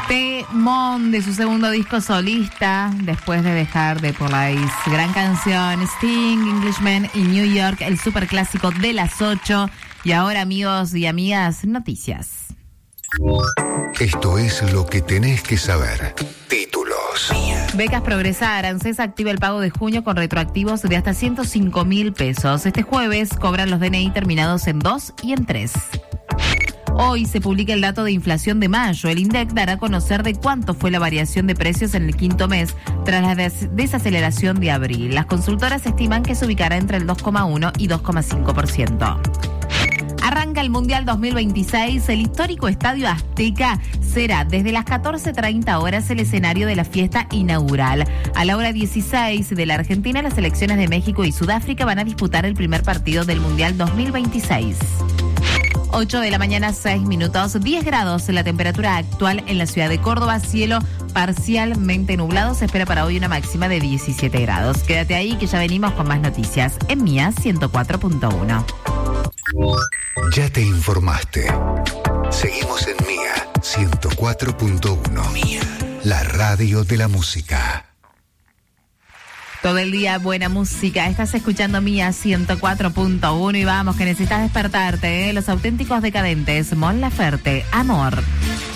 Temón de su segundo disco solista, después de dejar The Police. Gran canción, Sting, Englishman y New York, el superclásico de las 8. Y ahora, amigos y amigas, noticias. Esto es lo que tenés que saber. Títulos. Becas Progresar. ANSES activa el pago de junio con retroactivos de hasta 105.000 pesos. Este jueves cobran los DNI terminados en 2 y en 3. Hoy se publica el dato de inflación de mayo. El INDEC dará a conocer de cuánto fue la variación de precios en el quinto mes tras la desaceleración de abril. Las consultoras estiman que se ubicará entre el 2,1 y 2,5%. Arranca el Mundial 2026. El histórico Estadio Azteca será desde las 14:30 horas el escenario de la fiesta inaugural. A la hora 16 de la Argentina, las selecciones de México y Sudáfrica van a disputar el primer partido del Mundial 2026. 8 de la mañana, 6 minutos, 10 grados la temperatura actual en la ciudad de Córdoba, cielo parcialmente nublado, se espera para hoy una máxima de 17 grados. Quédate ahí que ya venimos con más noticias en Mía 104.1. Ya te informaste. Seguimos en Mía 104.1. Mía, la radio de la música. Todo el día buena música. Estás escuchando Mía 104.1 y vamos, que necesitas despertarte, ¿eh? Los Auténticos Decadentes, Mon Laferte, Amor.